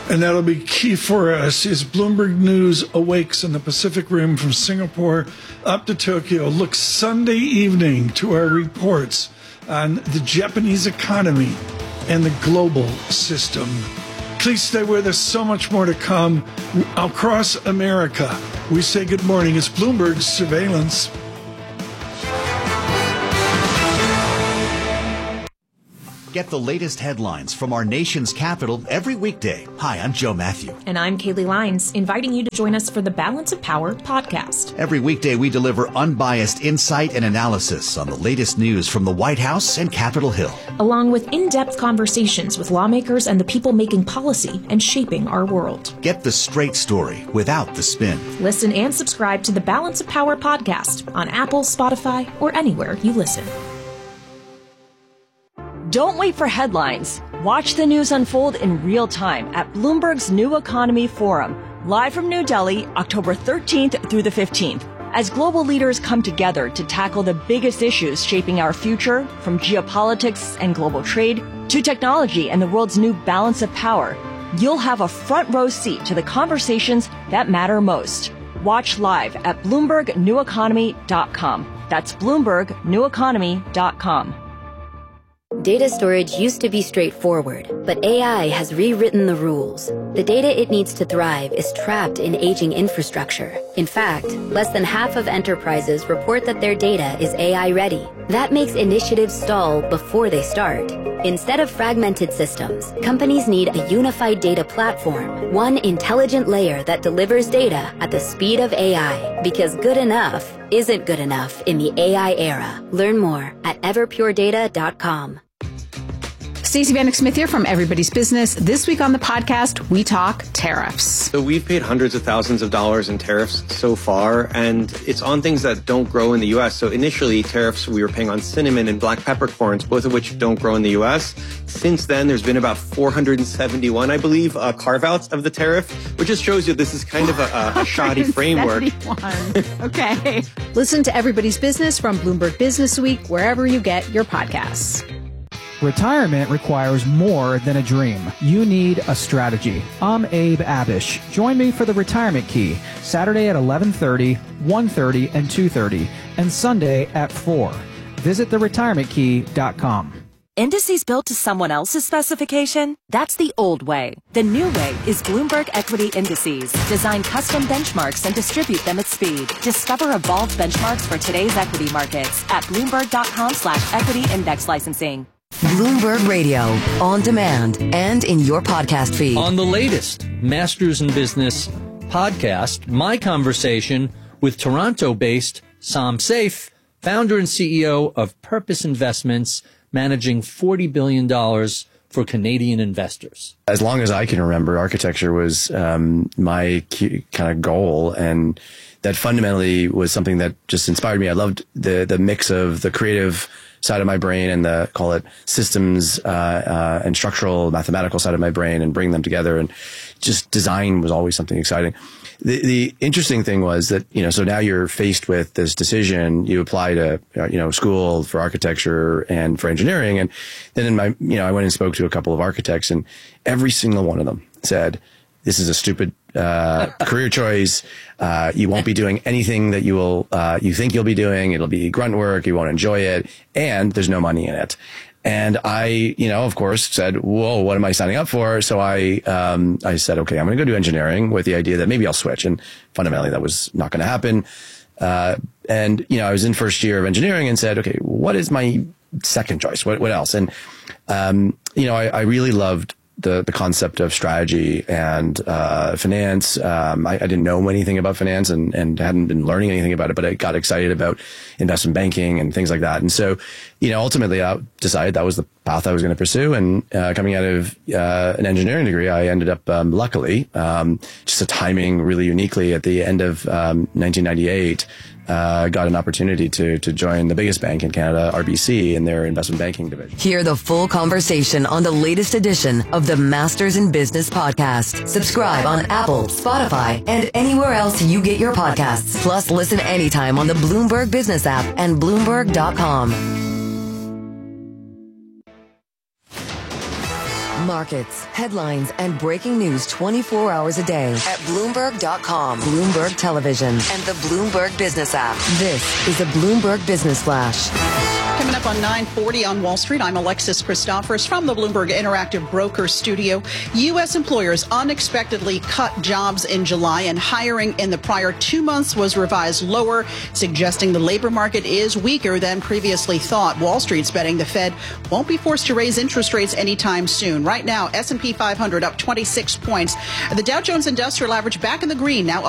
And that'll be key for us as Bloomberg News awakes in the Pacific Rim from Singapore up to Tokyo. Look Sunday evening to our reports on the Japanese economy and the global system. Please stay with us. So much more to come across America. We say good morning. It's Bloomberg Surveillance. Get the latest headlines from our nation's capital every weekday. Hi, I'm Joe Matthew. And I'm Kaylee Lyons, inviting you to join us for the Balance of Power podcast. Every weekday, we deliver unbiased insight and analysis on the latest news from the White House and Capitol Hill, along with in-depth conversations with lawmakers and the people making policy and shaping our world. Get the straight story without the spin. Listen and subscribe to the Balance of Power podcast on Apple, Spotify, or anywhere you listen. Don't wait for headlines. Watch the news unfold in real time at Bloomberg's New Economy Forum, live from New Delhi, October thirteenth through the fifteenth. As global leaders come together to tackle the biggest issues shaping our future, from geopolitics and global trade to technology and the world's new balance of power, you'll have a front row seat to the conversations that matter most. Watch live at Bloomberg New Economy dot com. That's Bloomberg New Economy dot com. Data storage used to be straightforward, but A I has rewritten the rules. The data it needs to thrive is trapped in aging infrastructure. In fact, less than half of enterprises report that their data is A I ready. That makes initiatives stall before they start. Instead of fragmented systems, companies need a unified data platform, one intelligent layer that delivers data at the speed of A I, because good enough isn't good enough in the A I era. Learn more at everpure data dot com. Stacey Vanek Smith here from Everybody's Business. This week on the podcast, we talk tariffs. So we've paid hundreds of thousands of dollars in tariffs so far, and it's on things that don't grow in the U S. So initially, tariffs we were paying on cinnamon and black peppercorns, both of which don't grow in the U S. Since then, there's been about four hundred seventy-one, I believe, uh, carve-outs of the tariff, which just shows you this is kind of a, a, a shoddy framework. Okay. Listen to Everybody's Business from Bloomberg Business Week, wherever you get your podcasts. Retirement requires more than a dream. You need a strategy. I'm Abe Abish. Join me for the Retirement Key, Saturday at eleven thirty, one thirty, and two thirty, and Sunday at four. Visit the retirement key dot com. Indices built to someone else's specification? That's the old way. The new way is Bloomberg Equity Indices. Design custom benchmarks and distribute them at speed. Discover evolved benchmarks for today's equity markets at bloomberg dot com slash equity index licensing. Bloomberg Radio, on demand and in your podcast feed. On the latest Masters in Business podcast, my conversation with Toronto-based Sam Saif, founder and C E O of Purpose Investments, managing forty billion dollars for Canadian investors. As long as I can remember, architecture was um, my key, kind of goal, and that fundamentally was something that just inspired me. I loved the the mix of the creative side of my brain and the, call it, systems uh, uh, and structural mathematical side of my brain, and bring them together. And just design was always something exciting. The, the interesting thing was that, you know, so now you're faced with this decision. You apply to, you know, school for architecture and for engineering. And then in my, you know, I went and spoke to a couple of architects, and every single one of them said, this is a stupid uh, career choice. Uh, you won't be doing anything that you will, uh, you think you'll be doing. It'll be grunt work. You won't enjoy it. And there's no money in it. And I, you know, of course said, whoa, what am I signing up for? So I, um, I said, okay, I'm going to go do engineering with the idea that maybe I'll switch. And fundamentally that was not going to happen. Uh, and, you know, I was in first year of engineering and said, okay, what is my second choice? What, what else? And, um, you know, I, I really loved the, the concept of strategy and, uh, finance. Um, I, I didn't know anything about finance and, and hadn't been learning anything about it, but I got excited about investment banking and things like that. And so, you know, ultimately I decided that was the path I was going to pursue. And, uh, coming out of, uh, an engineering degree, I ended up, um, luckily, um, just a timing really uniquely at the end of, um, nineteen ninety-eight, uh, got an opportunity to, to join the biggest bank in Canada, R B C, in their investment banking division. Hear the full conversation on the latest edition of the Masters in Business podcast. Subscribe on Apple, Spotify, and anywhere else you get your podcasts. Plus, listen anytime on the Bloomberg Business app and bloomberg dot com. Markets, headlines, and breaking news twenty-four hours a day at Bloomberg dot com, Bloomberg Television, and the Bloomberg Business app. This is a Bloomberg Business Flash. Coming up on nine forty on Wall Street, I'm Alexis Christophers from the Bloomberg Interactive Broker Studio. U S employers unexpectedly cut jobs in July, and hiring in the prior two months was revised lower, suggesting the labor market is weaker than previously thought. Wall Street's betting the Fed won't be forced to raise interest rates anytime soon. Right now, S and P five hundred up twenty-six points. The Dow Jones Industrial Average back in the green, now